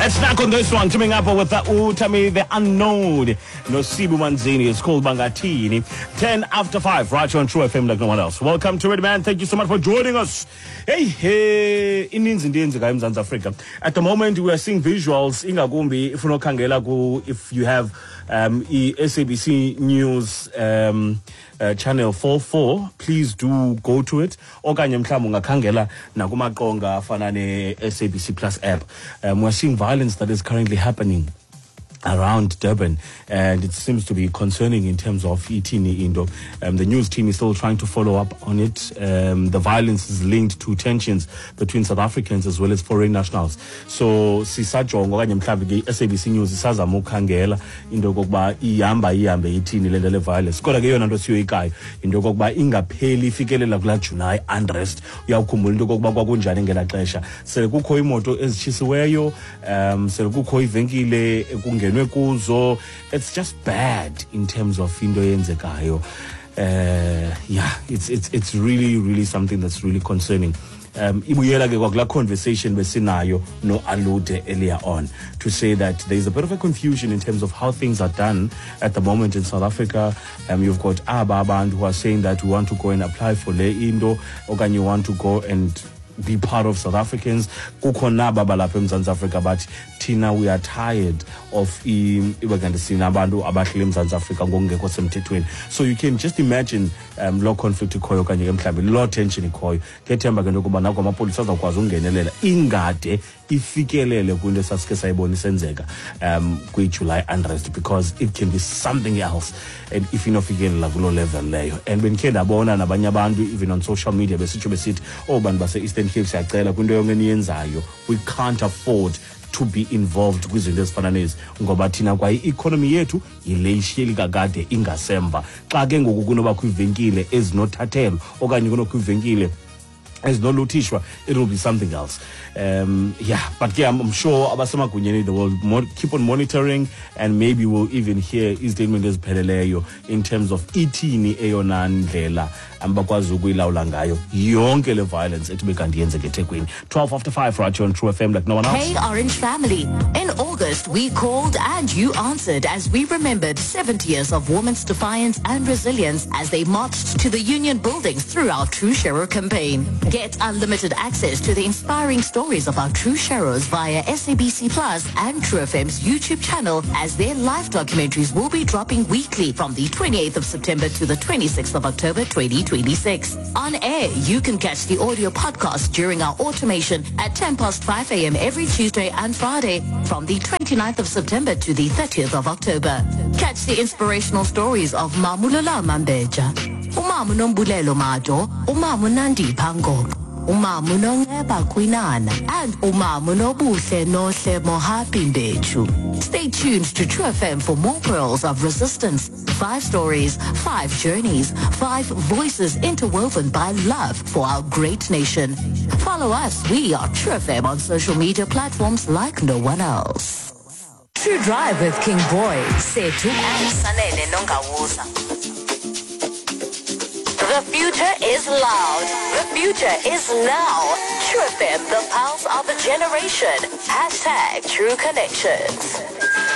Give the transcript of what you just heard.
Let's knock on this one. Coming up with Utami the Unknown. No Sibu Manzini. It's called Bangatini. 10 after 5. Right here on True FM like no one else. Welcome to it, man. Thank you so much for joining us. Hey, in South Africa. At the moment, we are seeing visuals. Ingagumbi, if you know Kangela, if you have SABC News channel 44, please do go to it. Okanye mhlawumbe ungakhangela nakumaqonga afana ne SABC Plus app. We're seeing violence that is currently happening around Durban, and it seems to be concerning in terms of Itini Indo. The news team is still trying to follow up on it. The violence is linked to tensions between South Africans as well as foreign nationals. So sisajonga okanye mhlawumbe SABC News isazama ukukhangela into yokokuba ihamba ithini le nto le violence. Kodwa ke yona nto siyoyikayo into yokokuba ingapheli ifikelela kula July unrest. Uyawukhumbula into yokokuba kwakunjani ngela xesha. Sele kukho imoto ezitshisiweyo, sele kukho ivenkile kuzo. It's just bad in terms of into yenzekayo. It's really something that's really concerning. Ibuyela ke kwakula conversation besinayo no Alude earlier on to say that there's a bit of a confusion in terms of how things are done at the moment in South Africa. You've got abantu who are saying that we want to go and apply for le indo, okanye you want to go and be part of South Africans. Kukhona babalapha eMzantsi Africa, but Tina, we are tired of abantu abahleli eMzantsi Africa ngokungekho semthethweni. So you can just imagine lo conflict ikhoyo kanye mhlawumbe lo tension ikhoyo. Ngethemba ke ntokuba nako amapolisa azakwazi ungenelela ingade ifikelele kwinto esasike sayibona isenzeka kwi-July unrest, because it can be something else and if inofikelela kulo level leyo. And bendikhe ndabona nabanye abantu even on social media besithi bantu base-Eastern Cape siyacela kwinto yonke eniyenzayo, we can't afford to be involved kwizinto ezifana nezi ngoba thina kwa i-economy yethu yile ishiyeli kakade ingasemva. Xa ke ngoku kunoba kwivenkile ezinothathelo okanye kunokho ivenkile ezinoluthishwa, it will be something else. But yeah, I'm sure abasemagunyeni they will keep on monitoring, and maybe we'll even hear istatement ezipheleleyo in terms of ithini eyona ndlela ambakwazi ukuyilawula ngayo yonke le violence ethi bekanti yenzeke eThekwini. 12 after 5 right here on True FM like no one else. Hey Orange family, in August we called and you answered as we remembered 70 years of women's defiance and resilience as they marched to the Union buildings through our True Shero campaign. Get unlimited access to the inspiring stories of our True Sheros via SABC Plus and True FM's YouTube channel, as their live documentaries will be dropping weekly from the 28th of September to the 26th of October 2026. On air, you can catch the audio podcast during our automation at 10 past 5 a.m. every Tuesday and Friday from the 29th of September to the 30th of October. Catch the inspirational stories of Mamulala Mambeja, Umamu Nombulelo Majo, Umamu Nandi Pango, Umamu Nongeba Kwinana, and Umamu Nobuhle Nohle Mohapi Mbechu. Stay tuned to True FM for more pearls of resistance, 5 stories, 5 journeys, 5 voices interwoven by love for our great nation. Follow us, we are True FM on social media platforms like no one else. True Drive with King Boy, Setu and Sanele Nongawusa. The future is loud. The future is now. True FM, the pulse of a generation. #True Connections.